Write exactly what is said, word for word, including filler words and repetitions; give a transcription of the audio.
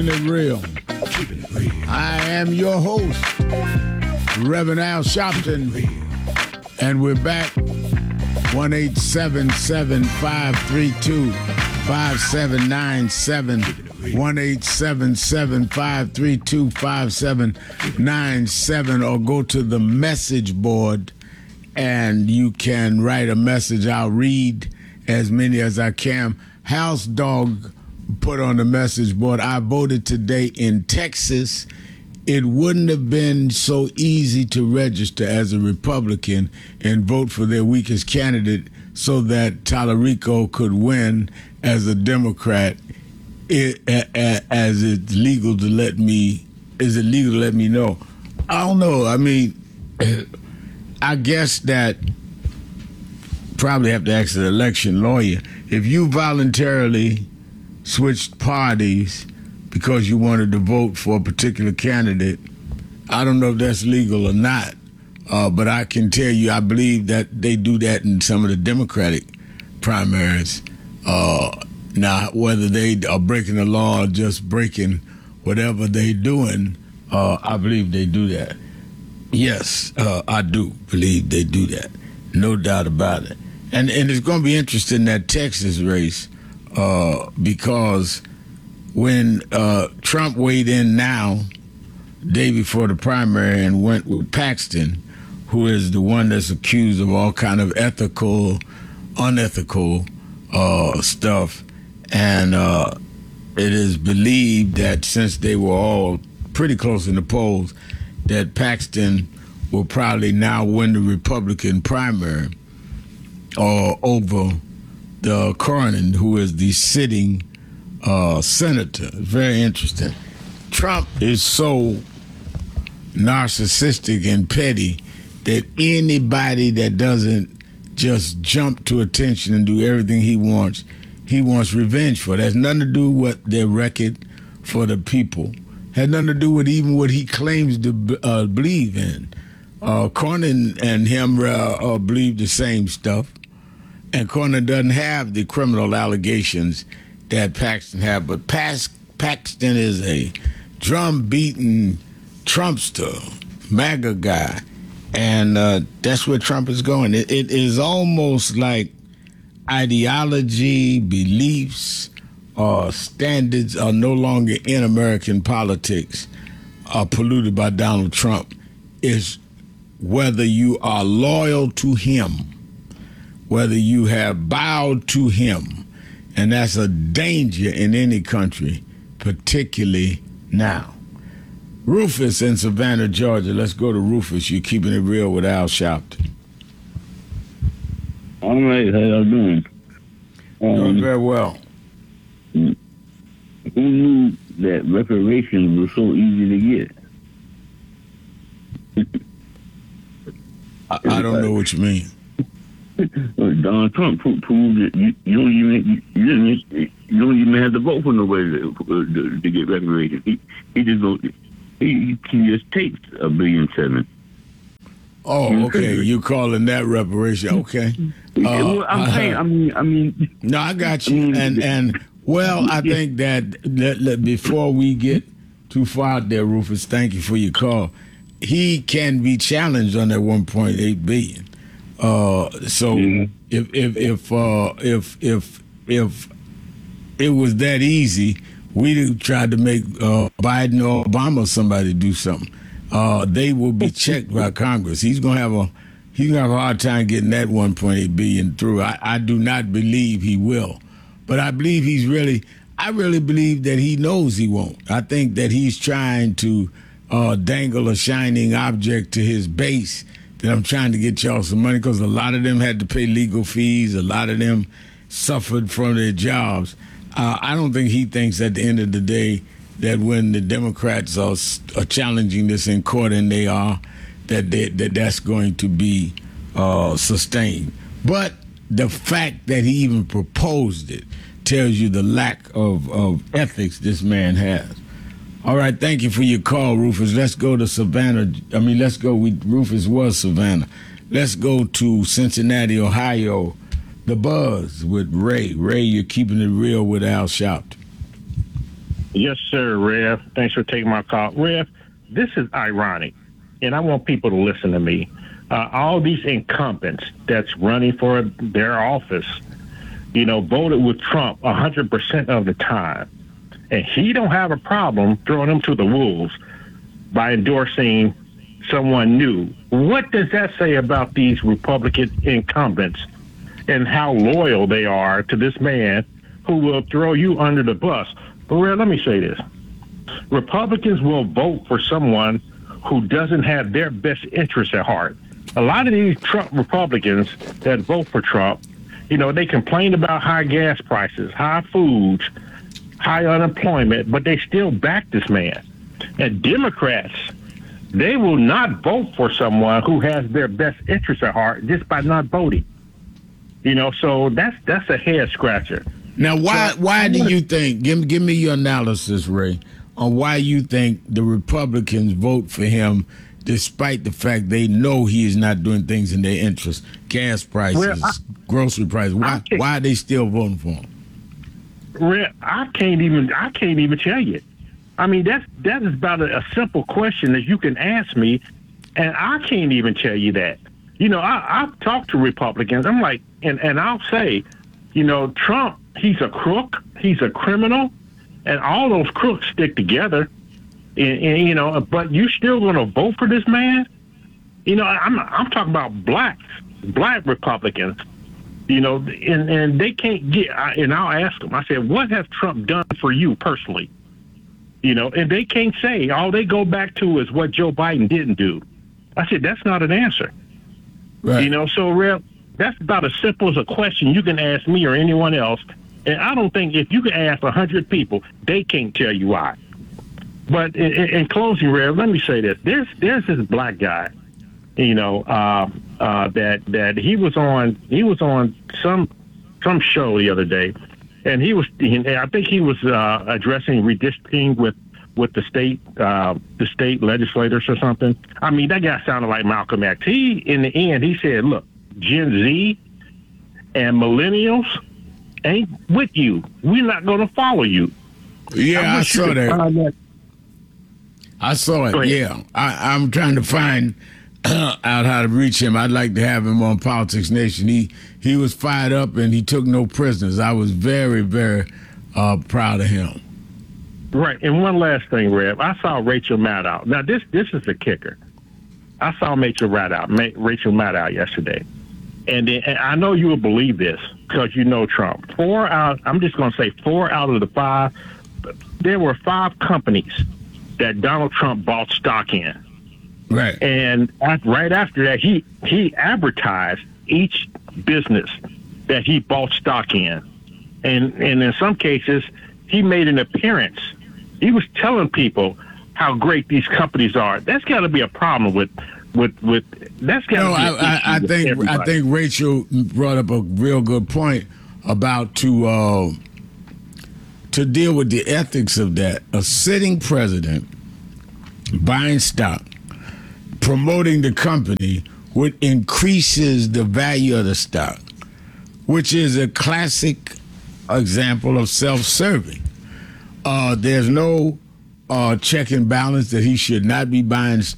It real. I am your host, Reverend Al Sharpton, and we're back. one eight seven seven, five three two, five seven nine seven. one eight seven seven, five three two, five seven nine seven, or go to the message board and you can write a message. I'll read as many as I can. House Dog put on the message board, I voted today in Texas. It wouldn't have been so easy to register as a Republican and vote for their weakest candidate so that Tallarico could win as a Democrat. It, a, a, as it's legal to let me, is it legal to let me know? I don't know. I mean, I guess that probably have to ask the election lawyer. If you voluntarily switched parties because you wanted to vote for a particular candidate, I don't know if that's legal or not, uh, but I can tell you I believe that they do that in some of the Democratic primaries. Uh, now, whether they are breaking the law or just breaking whatever they're doing, uh, I believe they do that. Yes, uh, I do believe they do that. No doubt about it. And, and it's going to be interesting, that Texas race, Uh, because when uh, Trump weighed in now, day before the primary, and went with Paxton, who is the one that's accused of all kind of ethical, unethical uh, stuff, and uh, it is believed that since they were all pretty close in the polls, that Paxton will probably now win the Republican primary uh, over the Cornyn, who is the sitting uh, senator. Very interesting. Trump is so narcissistic and petty that anybody that doesn't just jump to attention and do everything he wants, he wants revenge for. It has nothing to do with their record for the people. Has nothing to do with even what he claims to uh, believe in. Uh, Cornyn and him uh, uh, believe the same stuff. And Cornyn doesn't have the criminal allegations that Paxton had, but Pas- Paxton is a drum-beating Trumpster, MAGA guy, and uh, that's where Trump is going. It, it is almost like ideology, beliefs, or standards are no longer in American politics, are polluted by Donald Trump. It's whether you are loyal to him, whether you have bowed to him, and that's a danger in any country, particularly now. Rufus in Savannah, Georgia. Let's go to Rufus. You're keeping it real with Al Sharpton. All right, how y'all doing? Um, Doing very well. Who knew that reparations were so easy to get? I, I don't know what you mean. Donald Trump proved that you, you don't even you, you, you don't even have to vote for nobody to, to, to get reparations. He he just go, he, he just takes a billion seven. Oh, okay. You calling that reparation? Okay. Uh, well, I'm uh, saying, I mean, I mean. No, I got you. I mean, and and well, I think that let, let, before we get too far out there, Rufus, thank you for your call. He can be challenged on that one point eight billion. Uh, so mm-hmm. if if if uh, if if if it was that easy, we'd tried to make uh, Biden or Obama or somebody do something. Uh, they will be checked by Congress. He's gonna have a he's gonna have a hard time getting that one point eight billion through. I, I do not believe he will, but I believe he's really. I really believe that he knows he won't. I think that he's trying to uh, dangle a shining object to his base. That I'm trying to get y'all some money, because a lot of them had to pay legal fees. A lot of them suffered from their jobs. Uh, I don't think he thinks at the end of the day that when the Democrats are, are challenging this in court, and they are, that they, that that's going to be uh, sustained. But the fact that he even proposed it tells you the lack of, of ethics this man has. All right, thank you for your call, Rufus. Let's go to Savannah. I mean, let's go. We, Rufus was Savannah. Let's go to Cincinnati, Ohio. The Buzz with Ray. Ray, you're keeping it real with Al Sharpton. Yes, sir, Rev. Thanks for taking my call. Rev, this is ironic, and I want people to listen to me. Uh, all these incumbents that's running for their office, you know, voted with Trump one hundred percent of the time. And he don't have a problem throwing them to the wolves by endorsing someone new. What does that say about these Republican incumbents and how loyal they are to this man who will throw you under the bus? But Rev, let me say this. Republicans will vote for someone who doesn't have their best interests at heart. A lot of these Trump Republicans that vote for Trump, you know, they complain about high gas prices, high foods, high unemployment, but they still back this man. And Democrats, they will not vote for someone who has their best interests at heart just by not voting. You know, so that's that's a head scratcher. Now, why so, why do you think? Give give me your analysis, Ray, on why you think the Republicans vote for him, despite the fact they know he is not doing things in their interest, gas prices, well, I, grocery prices. Why why are they still voting for him? Well, I can't even I can't even tell you. I mean, that's that is about a, a simple question that you can ask me, and I can't even tell you that. You know, I, I've talked to Republicans. I'm like, and, and I'll say, you know, Trump, he's a crook, he's a criminal, and all those crooks stick together. And, and you know, but you still going to vote for this man? You know, I'm I'm talking about blacks, black Republicans. You know, and, and they can't get. And I'll ask them. I said, what has Trump done for you personally? You know, and they can't say. All they go back to is what Joe Biden didn't do. I said, that's not an answer. Right. You know, so Rev, that's about as simple as a question you can ask me or anyone else. And I don't think if you can ask a hundred people, they can't tell you why. But in, in closing, Rev, let me say this: there's there's this black guy, you know, uh, uh, that that he was on he was on some some show the other day, and he was I think he was uh, addressing redistricting with with the state uh, the state legislators or something. I mean, that guy sounded like Malcolm X. He in the end he said, "Look, Gen Z and millennials ain't with you. We're not going to follow you." Yeah, I, I saw that. that. I saw it. Yeah, I, I'm trying to find out how to reach him. I'd like to have him on Politics Nation. He he was fired up and he took no prisoners. I was very very uh, proud of him. Right, and one last thing, Rev. I saw Rachel Maddow. Now this this is the kicker. I saw Rachel Maddow, Rachel Maddow yesterday, and, then, and I know you will believe this because you know Trump. Four out. I'm just going to say four out of the five. There were five companies that Donald Trump bought stock in. Right. And right after that, he he advertised each business that he bought stock in. And and in some cases, he made an appearance. He was telling people how great these companies are. That's got to be a problem with with with that's got to no, be I, I, I think everybody. I think Rachel brought up a real good point about to uh, to deal with the ethics of that. A sitting president buying stock, promoting the company, which increases the value of the stock, which is a classic example of self-serving. Uh, there's no uh, check and balance that he should not be buying